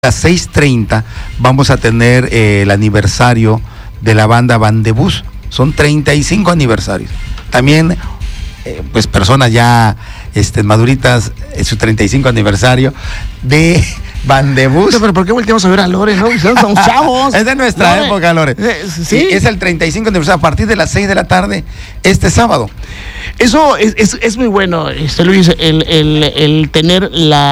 las 6:30 vamos a tener el aniversario de la banda Bandebús. Son 35 aniversarios. También, pues personas ya maduritas, su 35 aniversario de Bandebús. Pero ¿por qué volteamos a ver a Lore, no? Somos chavos. Es de nuestra Lore. época, Lore. Sí. Es el 35 aniversario a partir de las 6 de la tarde este sábado. Eso es muy bueno, Luis, el tener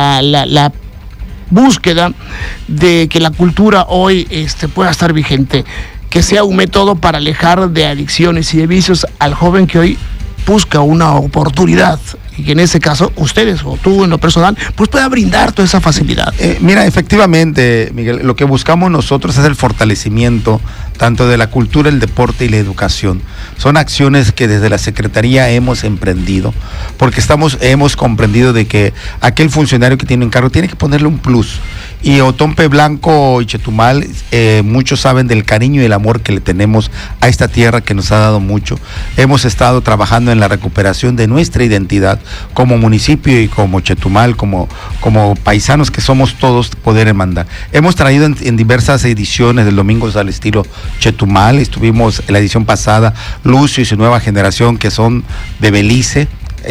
la búsqueda de que la cultura hoy pueda estar vigente, que sea un método para alejar de adicciones y de vicios al joven que hoy busca una oportunidad, y que en ese caso ustedes o tú en lo personal pues pueda brindar toda esa facilidad. Mira, efectivamente, Miguel, lo que buscamos nosotros es el fortalecimiento tanto de la cultura, el deporte y la educación. Son acciones que desde la Secretaría hemos emprendido, porque hemos comprendido de que aquel funcionario que tiene un cargo tiene que ponerle un plus. Y Otompe Blanco y Chetumal, muchos saben del cariño y el amor que le tenemos a esta tierra que nos ha dado mucho. Hemos estado trabajando en la recuperación de nuestra identidad como municipio y como Chetumal, como paisanos que somos todos, poder mandar. Hemos traído en diversas ediciones del Domingos al Estilo Chetumal. Estuvimos en la edición pasada, Lucio y su nueva generación, que son de Belice.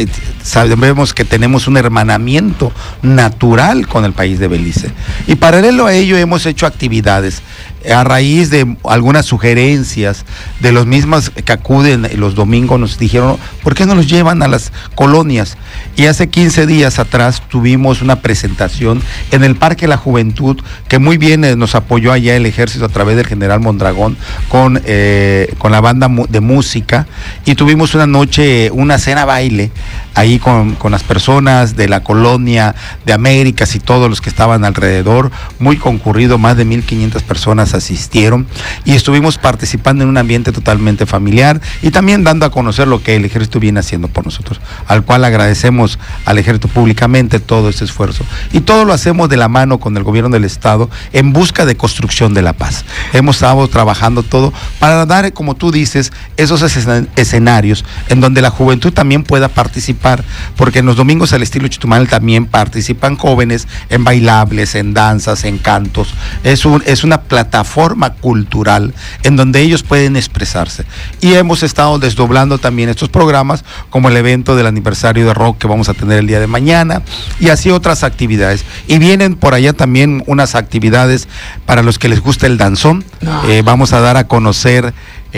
Sabemos que tenemos un hermanamiento natural con el país de Belice, y paralelo a ello hemos hecho actividades a raíz de algunas sugerencias de los mismos que acuden los domingos. Nos dijeron, ¿por qué no los llevan a las colonias? Y hace 15 días atrás tuvimos una presentación en el Parque La Juventud, que muy bien nos apoyó allá el ejército a través del general Mondragón con la banda de música, y tuvimos una noche, una cena baile ahí con las personas de la colonia de Américas y todos los que estaban alrededor. Muy concurrido, más de 1,500 personas asistieron, y estuvimos participando en un ambiente totalmente familiar y también dando a conocer lo que el ejército viene haciendo por nosotros, al cual agradecemos al ejército públicamente todo ese esfuerzo, y todo lo hacemos de la mano con el gobierno del estado en busca de construcción de la paz. Hemos estado trabajando todo para dar, como tú dices, esos escenarios en donde la juventud también pueda participar, porque en los Domingos al Estilo Chetumal también participan jóvenes en bailables, en danzas, en cantos. Es una plataforma cultural en donde ellos pueden expresarse, y hemos estado desdoblando también estos programas, como el evento del aniversario de rock que vamos a tener el día de mañana, y así otras actividades. Y vienen por allá también unas actividades para los que les gusta el danzón. Vamos a dar a conocer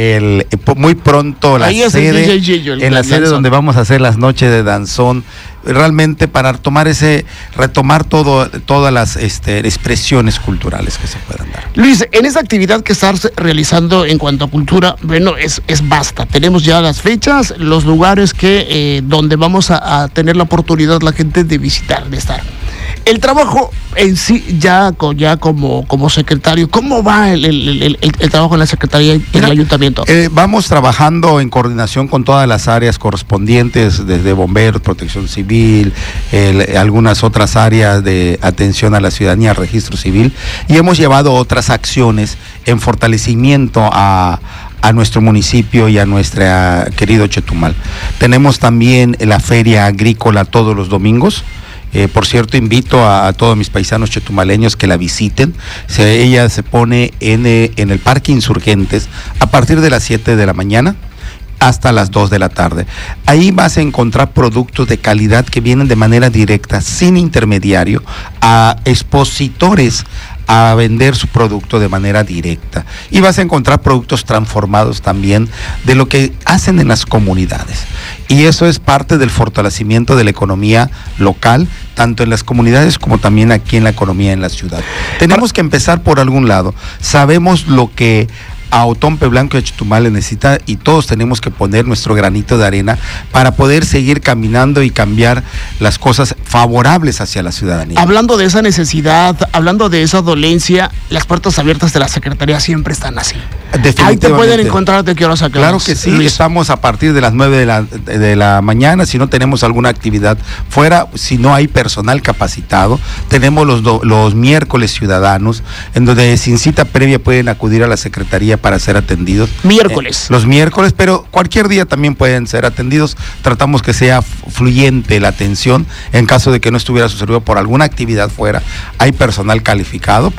muy pronto la sede donde vamos a hacer las noches de danzón, realmente para retomar todas las expresiones culturales que se puedan dar. Luis, en esa actividad que estás realizando en cuanto a cultura, bueno, es vasta. Tenemos ya las fechas, los lugares donde vamos a tener la oportunidad la gente de visitar, de estar. El trabajo en sí, ya como secretario, ¿cómo va el trabajo en la Secretaría y en el Ayuntamiento? Vamos trabajando en coordinación con todas las áreas correspondientes, desde bomberos, protección civil, algunas otras áreas de atención a la ciudadanía, registro civil, y hemos llevado otras acciones en fortalecimiento a nuestro municipio y a nuestro querido Chetumal. Tenemos también la feria agrícola todos los domingos. Por cierto, invito a todos mis paisanos chetumaleños que la visiten. Ella se pone en el Parque Insurgentes a partir de las 7 de la mañana hasta las 2 de la tarde. Ahí vas a encontrar productos de calidad que vienen de manera directa, sin intermediario, a expositores a vender su producto de manera directa, y vas a encontrar productos transformados también de lo que hacen en las comunidades, y eso es parte del fortalecimiento de la economía local, tanto en las comunidades como también aquí en la economía en la ciudad. Tenemos que empezar por algún lado. Sabemos lo que a Otompe Blanco y a Chetumal le necesita, y todos tenemos que poner nuestro granito de arena para poder seguir caminando y cambiar las cosas favorables hacia la ciudadanía. Hablando de esa necesidad, hablando de esa dolencia, las puertas abiertas de la Secretaría siempre están así. Ahí te pueden encontrar, ¿de qué horas acá? Claro que sí, estamos a partir de las 9 de la mañana, si no tenemos alguna actividad fuera, si no hay personal capacitado, tenemos los miércoles ciudadanos, en donde sin cita previa pueden acudir a la Secretaría para ser atendidos. Miércoles. Los miércoles, pero cualquier día también pueden ser atendidos. Tratamos que sea fluyente la atención. En caso de que no estuviera su servidor por alguna actividad fuera, hay personal calificado